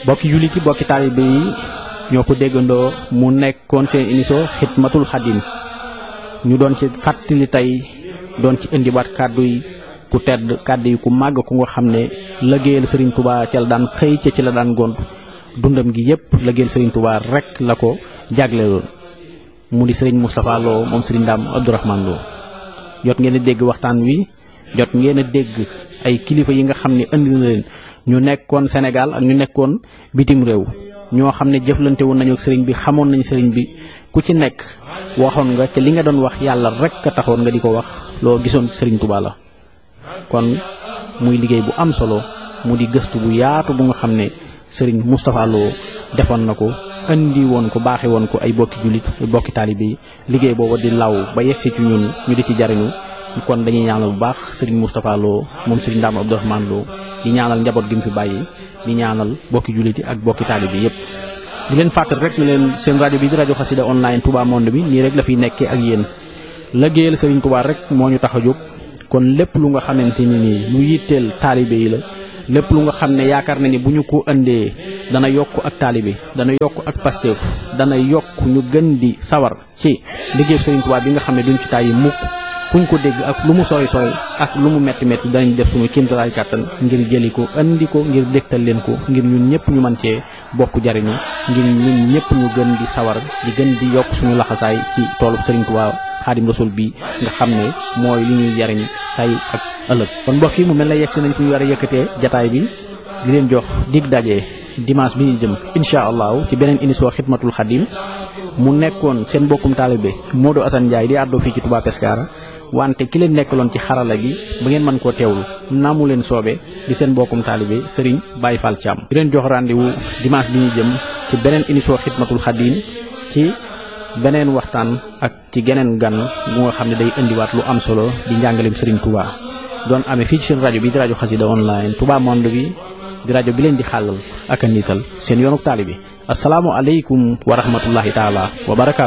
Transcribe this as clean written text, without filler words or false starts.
bokki jullit yi bokki taalibe yi ñoo ko déggandoo mu nekkoon seen émission Xidmatul Xadim ñu doon ci fàttali tey doon ci indiwaat kàddu yi ku tedd kàddu yi ku màgg ku nga xam ne liggéeyal Serigne Touba ca la daan xëy ca ci la daan gont dundam gi yépp liggéeyal Serigne Touba rek la ko jagleeloon mu di Serigne Moustapha Lo moom Serigne Ndam Abdourahmane Lo jot ngeen a dégg waxtaan wi jot ngeen a dégg ay kilifa yi nga xam ne andi na leen ñu nekkoon Sénégal ak ñu nekkoon bitim réew ñoo xam ne jëflante woon nañu ak sëriñ bi xamoon nañu sëriñ bi ku ci nekk waxoon nga te li nga doon wax yàlla rek a taxoon nga di ko wax loo gisoon Serigne Touba la. kon muy liggéey bu am solo mu di gëstu bu yaatu bu nga xam ne Serigne Moustapha Lo defoon na ko andi woon ko baaxe woon ko ay bokki jullit ay bokki taalibe yi liggéey booba di law ba yegsi ci ñun ñu di ci jariñu kon dañuy ñaanal bu baax Serigne Moustapha Lo moom Serigne Ndam Abdourahmane Lo di ñaanal njaboot gi mu fi bàyyi di ñaanal bokki jullit yi ak bokki taalibe yépp di leen fàttali rek ne leen seen rajo bi di rajo Xassida online Touba Monde bi nii rek la fiy nekkee ak yéen liggéeyal Serigne Touba rek moo ñu tax a jóg kon lépp lu nga xamante ni nii lu yitteel taalibe yi la lépp lu nga xam ne yaakaar na ni bu ñu ko andee dana yokk ak taalibe dana yokk ak Pastef dana yokk ñu gën di sawar ci liggéey Serigne Touba bi nga xam ne duñ ci tàyyi mukk kuñ ko dégg ak lu mu sori sori ak lu mu metti metti danañ def suñu kéemtalaay kàttan ngir jëli ko andi ko ngir dégtal leen ko ngir ñun ñëpp ñu mën cee bokk jariñu ngir ñun ñëpp ñu gën di sawar di gën di yokk suñu laxasaay ci toolu Serigne Touba Xaadim Rasul bi nga xam ne mooy li ñuy jariñ tey ak ëllëg. kon mbokk yi mu mel ne yegg si nañ fu ñu war a yëkkatee jataay bi di leen jox dig daje dimanche bi ñu jëm incha allahu ci beneen émission Xidmatul Xadim mu nekkoon seen mbokkum taalibe Modou Assane Ndiaye di àddoo fii ci Touba Pescara wante ki leen nekkaloon ci xarala gi ba ngeen mën koo teewlu naa mu leen soobe di seen mbokkum taalibe Serigne Baye Fall Thiam di leen jox rendez-vous dimanche bi ñu jëm ci beneen émission Xidmatul Xadim ci beneen waxtaan ak ci geneen gan bu nga xam ne day indiwaat lu am solo di njàngaleem Serigne Touba doon amee fii ci seen rajo bi di rajo Xassida online Touba Monde bi di rajo bi leen di xàllal ak a niital seen yoonu taalibe bi assalaamu aleykum wa rahmatullahi taala wa barakaatu